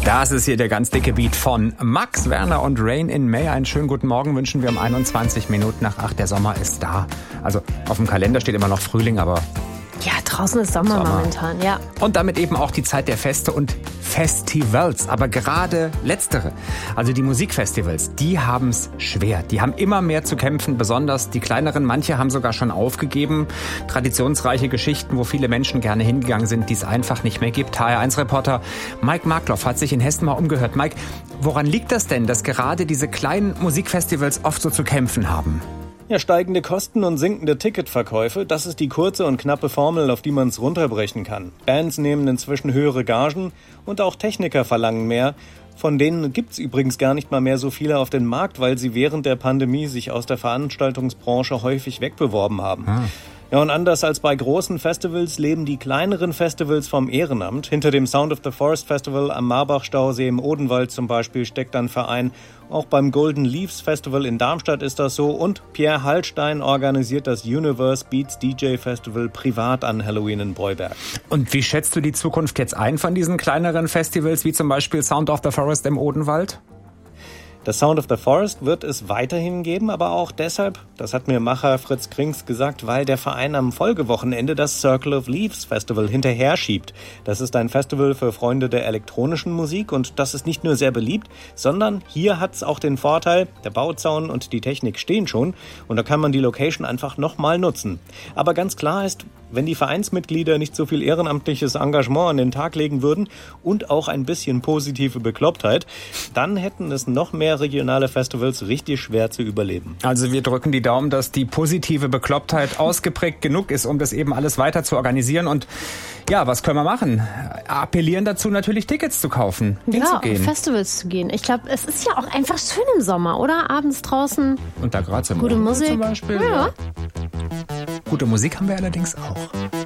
Das ist hier der ganz dicke Beat von Max Werner und Rain in May. Einen schönen guten Morgen wünschen wir um 21 Minuten nach 8. Der Sommer ist da. Also auf dem Kalender steht immer noch Frühling, aber... Ja, draußen ist Sommer momentan, ja. Und damit eben auch die Zeit der Feste und Festivals. Aber gerade letztere, also die Musikfestivals, die haben es schwer. Die haben immer mehr zu kämpfen, besonders die kleineren. Manche haben sogar schon aufgegeben. Traditionsreiche Geschichten, wo viele Menschen gerne hingegangen sind, die es einfach nicht mehr gibt. HR1-Reporter Mike Markloff hat sich in Hessen mal umgehört. Mike, woran liegt das denn, dass gerade diese kleinen Musikfestivals oft so zu kämpfen haben? Ja, steigende Kosten und sinkende Ticketverkäufe, das ist die kurze und knappe Formel, auf die man es runterbrechen kann. Bands nehmen inzwischen höhere Gagen und auch Techniker verlangen mehr. Von denen gibt's übrigens gar nicht mal mehr so viele auf den Markt, weil sie während der Pandemie sich aus der Veranstaltungsbranche häufig wegbeworben haben. Ja, und anders als bei großen Festivals leben die kleineren Festivals vom Ehrenamt. Hinter dem Sound of the Forest Festival am Marbach-Stausee im Odenwald zum Beispiel steckt ein Verein. Auch beim Golden Leaves Festival in Darmstadt ist das so. Und Pierre Hallstein organisiert das Universe Beats DJ Festival privat an Halloween in Breuberg. Und wie schätzt du die Zukunft jetzt ein von diesen kleineren Festivals, wie zum Beispiel Sound of the Forest im Odenwald? Das Sound of the Forest wird es weiterhin geben, aber auch deshalb, das hat mir Macher Fritz Krings gesagt, weil der Verein am Folgewochenende das Circle of Leaves Festival hinterher schiebt. Das ist ein Festival für Freunde der elektronischen Musik und das ist nicht nur sehr beliebt, sondern hier hat es auch den Vorteil, der Bauzaun und die Technik stehen schon und da kann man die Location einfach nochmal nutzen. Aber ganz klar ist, wenn die Vereinsmitglieder nicht so viel ehrenamtliches Engagement an den Tag legen würden und auch ein bisschen positive Beklopptheit, dann hätten es noch mehr regionale Festivals richtig schwer zu überleben. Also wir drücken die Daumen, dass die positive Beklopptheit ausgeprägt genug ist, um das eben alles weiter zu organisieren. Und ja, was können wir machen? Appellieren dazu natürlich Tickets zu kaufen, hinzugehen. Ja, auf Festivals zu gehen. Ich glaube, es ist ja auch einfach schön im Sommer, oder? Abends draußen. Und da gerade gute Musik zum Beispiel. Ja. Gute Musik haben wir allerdings auch.